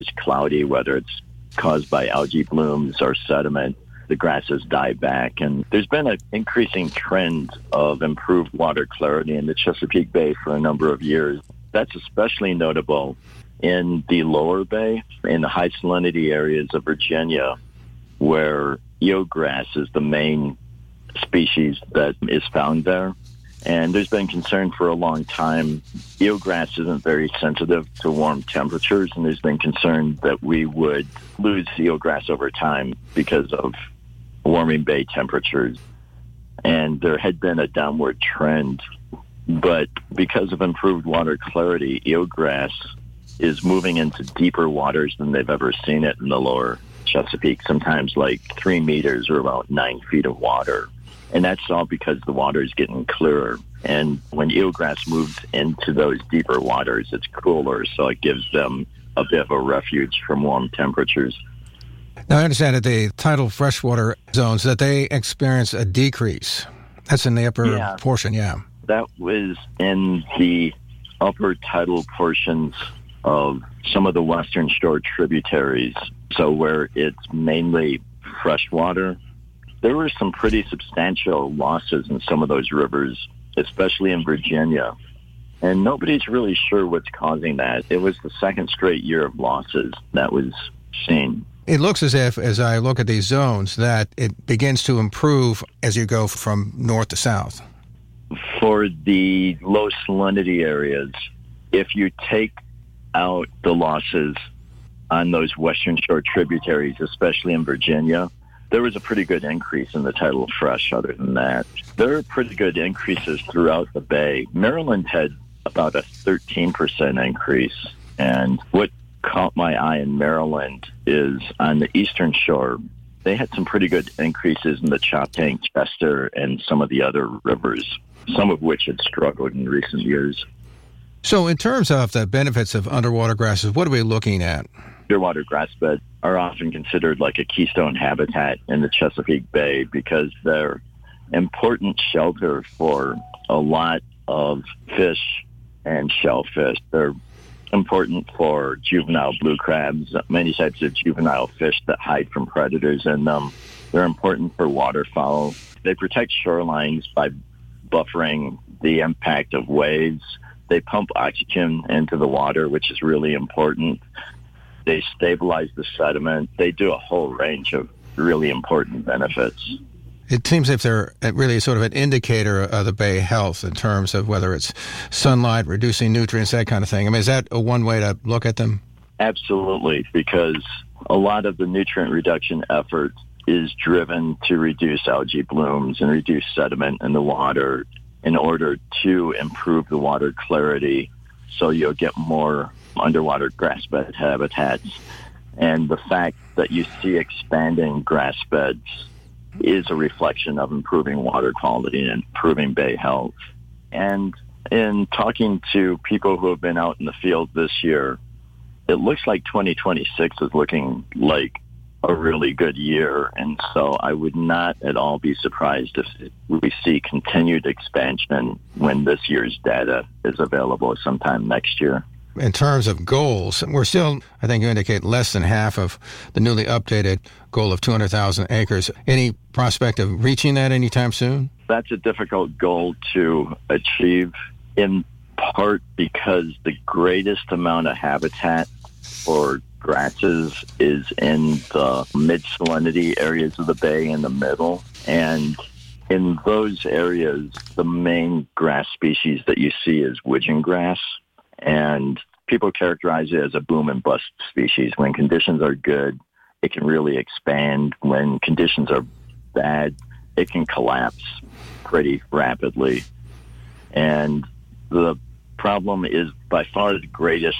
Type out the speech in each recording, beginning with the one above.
it's cloudy, whether it's caused by algae blooms or sediment, the grasses die back. And there's been an increasing trend of improved water clarity in the Chesapeake Bay for a number of years. That's especially notable in the lower bay, in the high salinity areas of Virginia, where eelgrass is the main species that is found there. And there's been concern for a long time. Eelgrass isn't very sensitive to warm temperatures, and there's been concern that we would lose eelgrass over time because of warming bay temperatures. And there had been a downward trend, but because of improved water clarity, eelgrass is moving into deeper waters than they've ever seen it in the lower Chesapeake, sometimes like 3 meters or about 9 feet of water. And that's all because the water is getting clearer. And when eelgrass moves into those deeper waters, it's cooler, so it gives them a bit of a refuge from warm temperatures. Now, I understand that the tidal freshwater zones, that they experience a decrease. That's in the upper portion, That was in the upper tidal portions of some of the Western Shore tributaries, so where it's mainly freshwater. There were some pretty substantial losses in some of those rivers, especially in Virginia. And nobody's really sure what's causing that. It was the second straight year of losses that was seen. It looks as if, as I look at these zones, that it begins to improve as you go from north to south. For the low salinity areas, if you take out the losses on those Western Shore tributaries, especially in Virginia, there was a pretty good increase in the tidal fresh. Other than that, there are pretty good increases throughout the bay. Maryland had about a 13% increase. And what caught my eye in Maryland is on the Eastern Shore, they had some pretty good increases in the Choptank, Chester, and some of the other rivers, some of which had struggled in recent years. So in terms of the benefits of underwater grasses, what are we looking at? Underwater grass beds are often considered like a keystone habitat in the Chesapeake Bay because they're important shelter for a lot of fish and shellfish. They're important for juvenile blue crabs, many types of juvenile fish that hide from predators in them. They're important for waterfowl. They protect shorelines by buffering the impact of waves. They pump oxygen into the water, which is really important. They stabilize the sediment. They do a whole range of really important benefits. It seems if they're really sort of an indicator of the bay health in terms of whether it's sunlight, reducing nutrients, that kind of thing. I mean, is that one way to look at them? Absolutely, because a lot of the nutrient reduction effort is driven to reduce algae blooms and reduce sediment in the water in order to improve the water clarity so you'll get more underwater grass bed habitats. And the fact that you see expanding grass beds is a reflection of improving water quality and improving bay health. And in talking to people who have been out in the field this year, it looks like 2026 is looking like a really good year. And so I would not at all be surprised if we see continued expansion when this year's data is available sometime next year. In terms of goals, we're still, I think you indicate, less than half of the newly updated goal of 200,000 acres. Any prospect of reaching that anytime soon? That's a difficult goal to achieve, in part because the greatest amount of habitat for grasses is in the mid-salinity areas of the bay in the middle. And in those areas, the main grass species that you see is widgeon grass. And people characterize it as a boom and bust species. When conditions are good, it can really expand. When conditions are bad, it can collapse pretty rapidly. And the problem is by far the greatest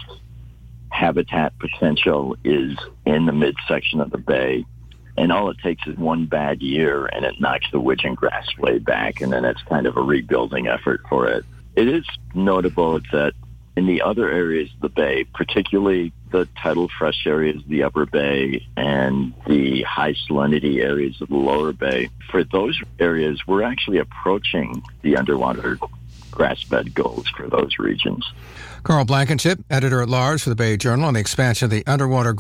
habitat potential is in the midsection of the bay. And all it takes is one bad year and it knocks the widgeon grass way back, and then it's kind of a rebuilding effort for it. It is notable that in the other areas of the bay, particularly the tidal fresh areas of the upper bay and the high salinity areas of the lower bay, for those areas, we're actually approaching the underwater grass-bed goals for those regions. Carl Blankenship, editor-at-large for the Bay Journal, on the expansion of the underwater